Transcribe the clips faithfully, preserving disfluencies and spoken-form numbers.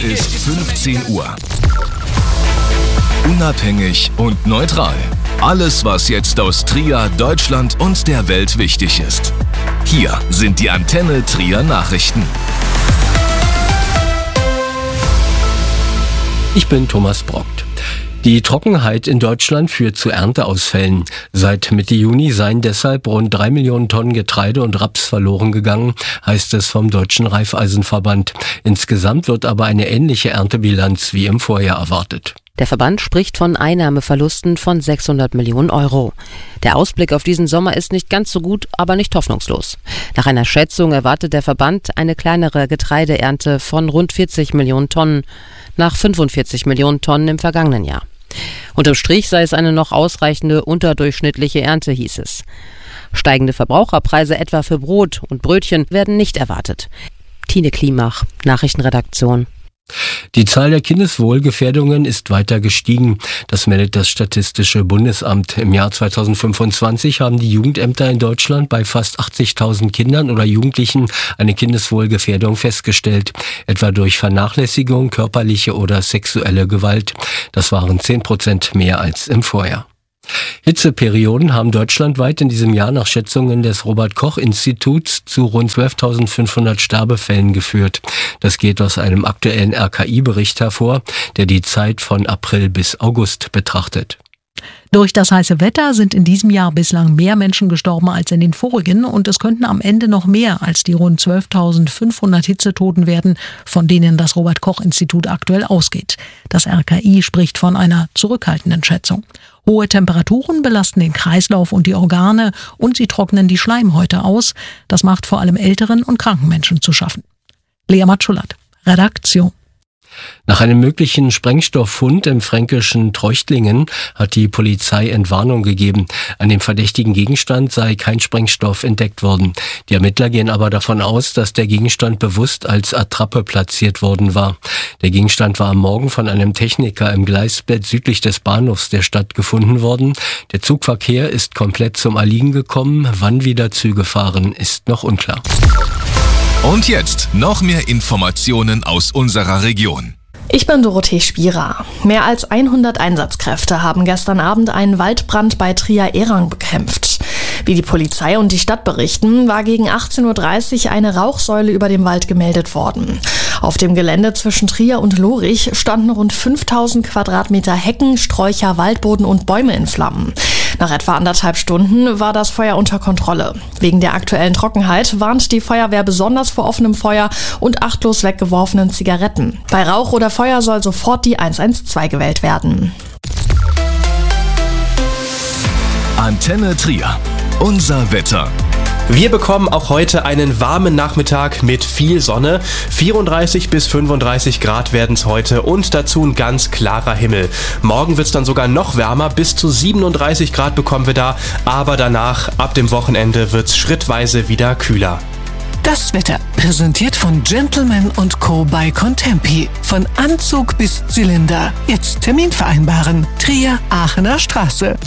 ist fünfzehn Uhr. Unabhängig und neutral. Alles, was jetzt aus Trier, Deutschland und der Welt wichtig ist. Hier sind die Antenne Trier Nachrichten. Ich bin Thomas Brockt. Die Trockenheit in Deutschland führt zu Ernteausfällen. Seit Mitte Juni seien deshalb rund drei Millionen Tonnen Getreide und Raps verloren gegangen, heißt es vom Deutschen Raiffeisenverband. Insgesamt wird aber eine ähnliche Erntebilanz wie im Vorjahr erwartet. Der Verband spricht von Einnahmeverlusten von sechshundert Millionen Euro. Der Ausblick auf diesen Sommer ist nicht ganz so gut, aber nicht hoffnungslos. Nach einer Schätzung erwartet der Verband eine kleinere Getreideernte von rund vierzig Millionen Tonnen, nach fünfundvierzig Millionen Tonnen im vergangenen Jahr. Unterm Strich sei es eine noch ausreichende unterdurchschnittliche Ernte, hieß es. Steigende Verbraucherpreise etwa für Brot und Brötchen werden nicht erwartet. Tine Klimach, Nachrichtenredaktion. Die Zahl der Kindeswohlgefährdungen ist weiter gestiegen. Das meldet das Statistische Bundesamt. Im Jahr zweitausendfünfundzwanzig haben die Jugendämter in Deutschland bei fast achtzigtausend Kindern oder Jugendlichen eine Kindeswohlgefährdung festgestellt, etwa durch Vernachlässigung, körperliche oder sexuelle Gewalt. Das waren zehn Prozent mehr als im Vorjahr. Hitzeperioden haben deutschlandweit in diesem Jahr nach Schätzungen des Robert-Koch-Instituts zu rund zwölftausendfünfhundert Sterbefällen geführt. Das geht aus einem aktuellen R K I-Bericht hervor, der die Zeit von April bis August betrachtet. Durch das heiße Wetter sind in diesem Jahr bislang mehr Menschen gestorben als in den vorigen und es könnten am Ende noch mehr als die rund zwölftausendfünfhundert Hitzetoten werden, von denen das Robert-Koch-Institut aktuell ausgeht. Das R K I spricht von einer zurückhaltenden Schätzung. Hohe Temperaturen belasten den Kreislauf und die Organe und sie trocknen die Schleimhäute aus. Das macht vor allem älteren und kranken Menschen zu schaffen. Lea Matschulat, Redaktion. Nach einem möglichen Sprengstofffund im fränkischen Treuchtlingen hat die Polizei Entwarnung gegeben. An dem verdächtigen Gegenstand sei kein Sprengstoff entdeckt worden. Die Ermittler gehen aber davon aus, dass der Gegenstand bewusst als Attrappe platziert worden war. Der Gegenstand war am Morgen von einem Techniker im Gleisbett südlich des Bahnhofs der Stadt gefunden worden. Der Zugverkehr ist komplett zum Erliegen gekommen. Wann wieder Züge fahren, ist noch unklar. Und jetzt noch mehr Informationen aus unserer Region. Ich bin Dorothee Spierer. Mehr als hundert Einsatzkräfte haben gestern Abend einen Waldbrand bei Trier-Ehrang bekämpft. Wie die Polizei und die Stadt berichten, war gegen achtzehn Uhr dreißig eine Rauchsäule über dem Wald gemeldet worden. Auf dem Gelände zwischen Trier und Lorich standen rund fünftausend Quadratmeter Hecken, Sträucher, Waldboden und Bäume in Flammen. Nach etwa anderthalb Stunden war das Feuer unter Kontrolle. Wegen der aktuellen Trockenheit warnt die Feuerwehr besonders vor offenem Feuer und achtlos weggeworfenen Zigaretten. Bei Rauch oder Feuer soll sofort die eins eins zwei gewählt werden. Antenne Trier. Unser Wetter. Wir bekommen auch heute einen warmen Nachmittag mit viel Sonne. vierunddreißig bis fünfunddreißig Grad werden es heute und dazu ein ganz klarer Himmel. Morgen wird es dann sogar noch wärmer, bis zu siebenunddreißig Grad bekommen wir da, aber danach, ab dem Wochenende, wird es schrittweise wieder kühler. Das Wetter, präsentiert von Gentleman und Co. bei Contempi. Von Anzug bis Zylinder. Jetzt Termin vereinbaren. Trier, Aachener Straße.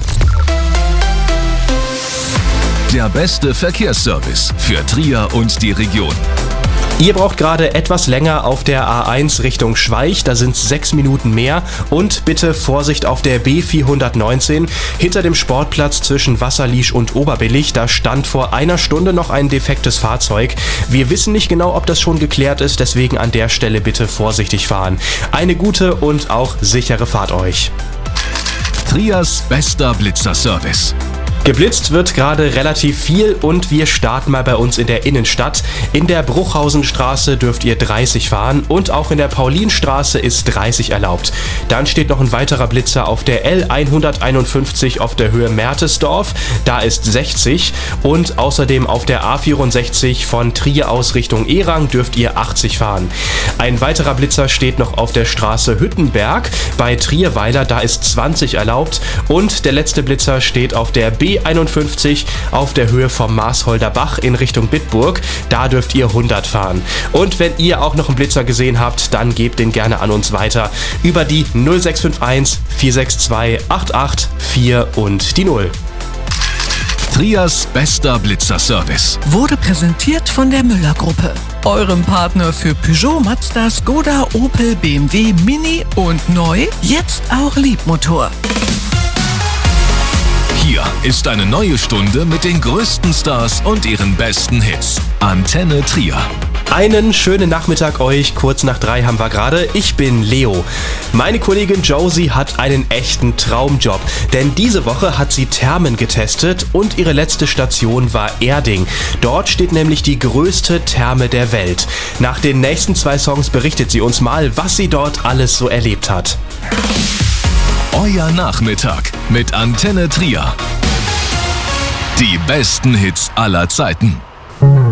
Der beste Verkehrsservice für Trier und die Region. Ihr braucht gerade etwas länger auf der A eins Richtung Schweich, da sind es sechs Minuten mehr. Und bitte Vorsicht auf der B vierhundertneunzehn. Hinter dem Sportplatz zwischen Wasserliesch und Oberbillig, da stand vor einer Stunde noch ein defektes Fahrzeug. Wir wissen nicht genau, ob das schon geklärt ist, deswegen an der Stelle bitte vorsichtig fahren. Eine gute und auch sichere Fahrt euch. Triers bester Blitzerservice. Geblitzt wird gerade relativ viel und wir starten mal bei uns in der Innenstadt. In der Bruchhausenstraße dürft ihr dreißig fahren und auch in der Paulinstraße ist dreißig erlaubt. Dann steht noch ein weiterer Blitzer auf der L hunderteinundfünfzig auf der Höhe Mertesdorf, da ist sechzig und außerdem auf der A vierundsechzig von Trier aus Richtung Ehrang dürft ihr achtzig fahren. Ein weiterer Blitzer steht noch auf der Straße Hüttenberg bei Trierweiler, da ist zwanzig erlaubt und der letzte Blitzer steht auf der B einundfünfzig auf der Höhe vom Marsholder Bach in Richtung Bitburg. Da dürft ihr hundert fahren. Und wenn ihr auch noch einen Blitzer gesehen habt, dann gebt den gerne an uns weiter über die null sechs fünf eins vier sechs zwei acht acht vier und die null. Trias bester Blitzerservice. Wurde präsentiert von der Müller-Gruppe, eurem Partner für Peugeot, Mazda, Skoda, Opel, B M W, Mini und neu, jetzt auch Liebmotor. Hier ist eine neue Stunde mit den größten Stars und ihren besten Hits. Antenne Trier. Einen schönen Nachmittag euch, kurz nach drei haben wir gerade. Ich bin Leo. Meine Kollegin Josie hat einen echten Traumjob, denn diese Woche hat sie Thermen getestet und ihre letzte Station war Erding. Dort steht nämlich die größte Therme der Welt. Nach den nächsten zwei Songs berichtet sie uns mal, was sie dort alles so erlebt hat. Euer Nachmittag mit Antenne Trier. Die besten Hits aller Zeiten.